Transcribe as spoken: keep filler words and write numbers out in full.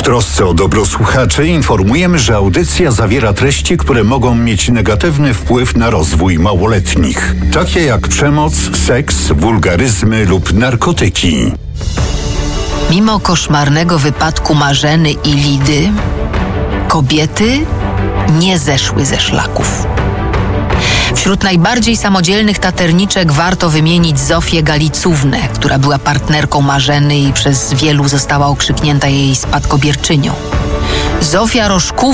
trosce o dobro słuchaczy informujemy, że audycja zawiera treści, które mogą mieć negatywny wpływ na rozwój małoletnich, takie jak przemoc, seks, wulgaryzmy lub narkotyki. Mimo koszmarnego wypadku Marzeny i Lidy, kobiety nie zeszły ze szlaków. Wśród najbardziej samodzielnych taterniczek warto wymienić Zofię Galicównę, która była partnerką Marzeny i przez wielu została okrzyknięta jej spadkobierczynią. Zofia Roszkówna